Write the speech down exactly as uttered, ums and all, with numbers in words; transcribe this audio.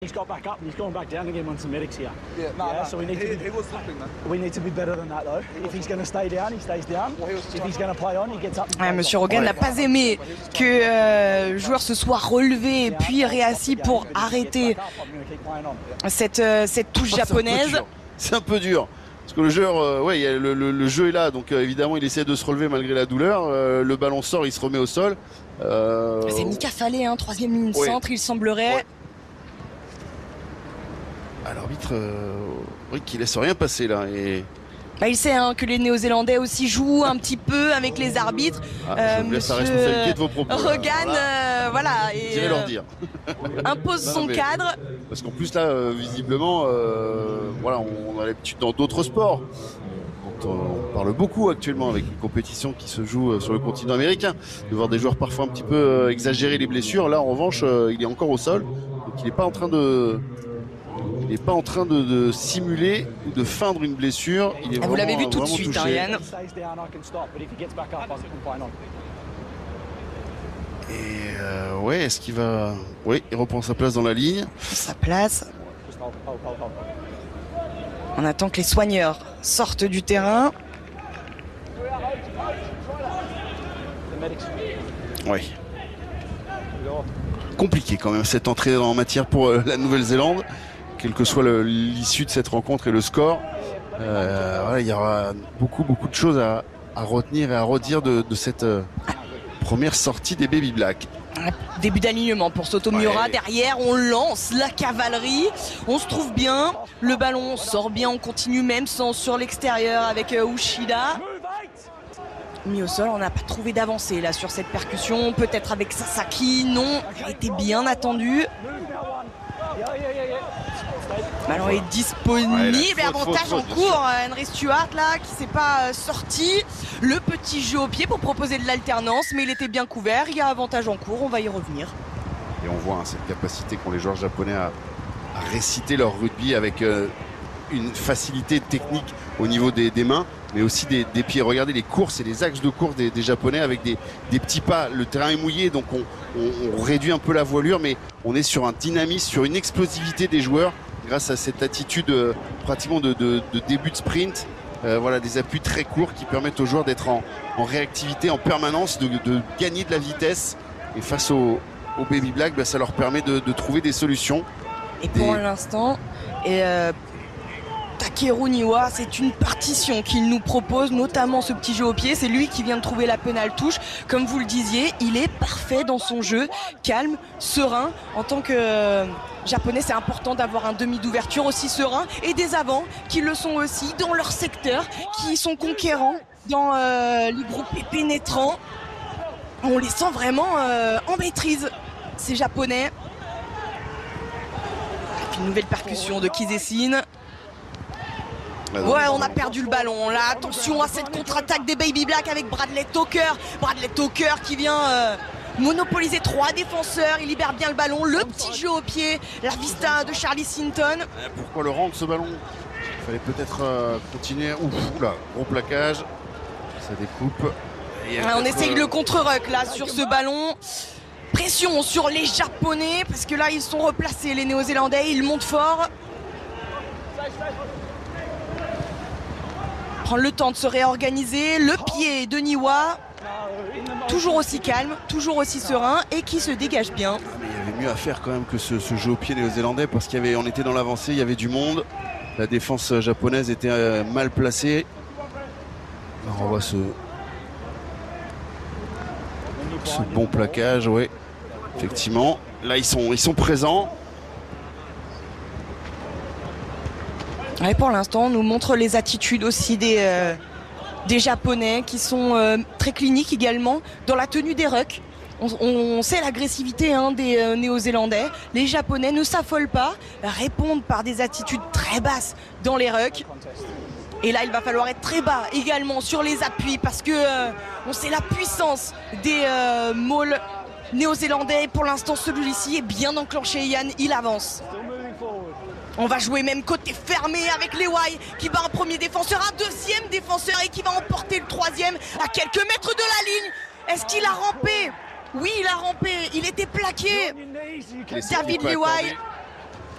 He's got back up and he's going back down again on some medics here. Yeah, no, yeah, no. so we need he, to be, he was slipping, man. we need to be better than that though. If he's going to stay down, he stays down. Well, he was If he's going to play on, he gets up. Ouais, Monsieur Rogan n'a pas aimé que euh, le joueur se soit relevé puis réassis pour arrêter cette, euh, cette touche japonaise. C'est un peu dur. Parce que le jeu, euh, ouais, y a le, le, le jeu est là, donc euh, évidemment il essaie de se relever malgré la douleur. Euh, le ballon sort, il se remet au sol. Euh... C'est Mika Fallet, hein, troisième ligne ouais. centre, il semblerait. Ouais. À l'arbitre, euh, oui, qui laisse rien passer là. Et... Bah, il sait hein, que les Néo-Zélandais aussi jouent un petit peu avec les arbitres. Ah, euh, je vous laisse la Monsieur responsabilité de vos propos. Rogan, voilà. Euh, voilà et, Vous irez leur dire. impose Non, son mais, cadre. Parce qu'en plus là, euh, visiblement, euh, voilà, on, on a l'habitude dans d'autres sports. On, on parle beaucoup actuellement avec une compétition qui se joue sur le continent américain, de voir des joueurs parfois un petit peu euh, exagérer les blessures. Là, en revanche, euh, il est encore au sol, donc il n'est pas en train de, il n'est pas en train de, de simuler ou de feindre une blessure. Il est ah, vous l'avez vu vraiment, tout de vraiment suite, touché. hein, Yann. Et euh, ouais, est-ce qu'il va, oui, il reprend sa place dans la ligne. Sa place. On attend que les soigneurs sortent du terrain. Oui. Compliqué quand même cette entrée en matière pour euh, la Nouvelle-Zélande, quelle que soit l'issue de cette rencontre et le score. Euh, voilà, il y aura beaucoup beaucoup de choses à, à retenir et à redire de, de cette euh, première sortie des Baby Black. Début d'alignement pour Soto Miura. Ouais. Derrière, on lance la cavalerie. On se trouve bien. Le ballon sort bien. On continue même sans, sur l'extérieur avec euh, Ushida. Mis au sol, on n'a pas trouvé d'avancée là sur cette percussion. Peut-être avec Sasaki. Non, il a été bien attendu. Le ballon est disponible. Ouais, et faute, avantage faute, en faute, cours. Henry Stewart là qui s'est pas euh, sorti. Le petit jeu au pied pour proposer de l'alternance, mais il était bien couvert. Il y a avantage en cours. On va y revenir. Et on voit hein, cette capacité qu'ont les joueurs japonais à, à réciter leur rugby avec euh, une facilité technique au niveau des, des mains, mais aussi des, des pieds. Regardez les courses et les axes de course des, des Japonais avec des, des petits pas. Le terrain est mouillé, donc on, on, on réduit un peu la voilure, mais on est sur un dynamisme, sur une explosivité des joueurs grâce à cette attitude euh, pratiquement de, de, de début de sprint. Euh, voilà, des appuis très courts qui permettent aux joueurs d'être en, en réactivité en permanence, de, de gagner de la vitesse. Et face au, au Baby Black, bah, ça leur permet de, de trouver des solutions. Et pour l'instant, et euh, Takeru Niwa, c'est une partition qu'il nous propose, notamment ce petit jeu au pied. C'est lui qui vient de trouver la pénale touche. Comme vous le disiez, il est parfait dans son jeu, calme, serein. En tant que euh, japonais, c'est important d'avoir un demi d'ouverture aussi serein et des avants qui le sont aussi dans leur secteur, qui sont conquérants dans euh, les groupes pénétrants. On les sent vraiment euh, en maîtrise, ces japonais. Et puis une nouvelle percussion de Kizesine. Ouais, on a perdu le ballon. Là, attention à cette contre-attaque des Baby Black avec Bradley Toker. Bradley Toker qui vient euh, monopoliser trois défenseurs. Il libère bien le ballon. Le petit jeu au pied. La vista de Charlie Sinton. Pourquoi le rendre ce ballon? Il fallait peut-être euh, continuer. Ouf, oula, gros plaquage. Ça découpe. Ouais, on essaye le contre-ruck là sur ce ballon. Pression sur les Japonais parce que là, ils sont replacés, les Néo-Zélandais. Ils montent fort. Prendre le temps de se réorganiser, le pied de Niwa, toujours aussi calme, toujours aussi serein et qui se dégage bien. Ah, mais il y avait mieux à faire quand même que ce, ce jeu au pied néo-zélandais parce qu'il y avait, on était dans l'avancée, il y avait du monde, la défense japonaise était euh, mal placée. Alors on voit ce, ce bon plaquage, ouais, effectivement. Là ils sont, ils sont présents. Et pour l'instant, on nous montre les attitudes aussi des, euh, des Japonais qui sont euh, très cliniques également dans la tenue des rucks. On, on sait l'agressivité hein, des euh, Néo-Zélandais. Les Japonais ne s'affolent pas, répondent par des attitudes très basses dans les rucks. Et là, il va falloir être très bas également sur les appuis parce que euh, on sait la puissance des euh, mauls néo-zélandais. Pour l'instant, celui-ci est bien enclenché. Yann, il avance. On va jouer même côté fermé avec Lewai qui bat un premier défenseur, un deuxième défenseur et qui va emporter le troisième à quelques mètres de la ligne. Est-ce qu'il a rampé? Oui, il a rampé, il était plaqué. David Lewai